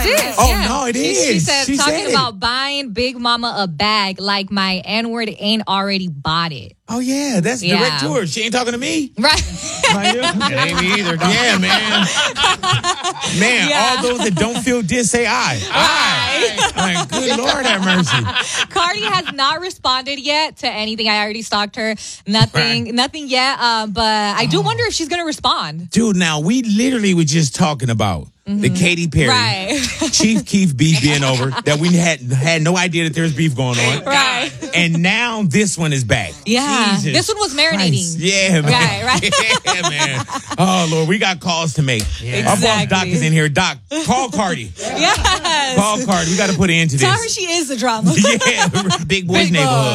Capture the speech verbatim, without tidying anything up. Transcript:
is. Oh, yeah. no, it she, is. She said, She talking said it. about buying Big Mama a bag like my N-word ain't already bought it. Oh, yeah, that's Yeah. direct to her. She ain't talking to me. Right. It ain't me either, dog. Yeah, man. Man, Yeah. all those that don't feel diss say I. I. Like, good Lord have mercy. Cardi has not responded yet to anything. I already stalked her. Nothing, Right. nothing yet. Um, but I do wonder if she's going to respond. Dude, now, we literally were just talking about the Katy Perry, Right. Chief Keef beef being over, that we had had no idea that there was beef going on. Right. And now this one is back. Yeah. Jesus This one was marinating. Christ. Yeah, man. Right, right. Yeah, man. Oh, Lord, we got calls to make. Yeah. Our boss Doc Exactly. is in here. Doc, call Cardi. Yes. Call Cardi. We got to put an end to Tell her this. she is the drama. Yeah, big boys Big neighborhood. boy.